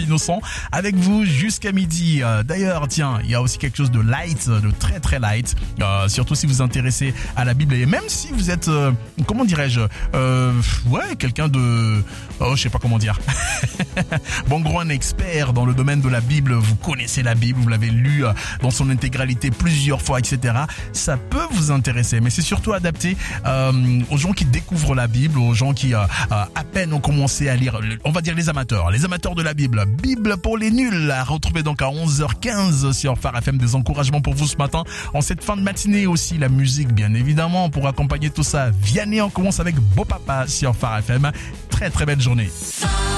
Innocent avec vous jusqu'à midi. D'ailleurs, tiens, il y a aussi quelque chose de light, de très très light, surtout si vous vous intéressez à la Bible et même si vous êtes, comment dirais-je, quelqu'un de, je sais pas comment dire. Bon, gros, un expert dans le domaine de la Bible, vous connaissez la Bible, vous l'avez lu dans son intégralité plusieurs fois, etc. Ça peut vous intéresser, mais c'est surtout adapté aux gens qui découvrent la Bible, aux gens qui à peine ont commencé à lire, on va dire les amateurs de la Bible. Bible pour les nuls, à retrouver donc à 11h15 sur Phare FM. Des encouragements pour vous ce matin, en cette fin de matinée aussi, la musique bien évidemment pour accompagner tout ça. Vianney, on commence avec Beau Papa sur Phare FM. Très très belle journée.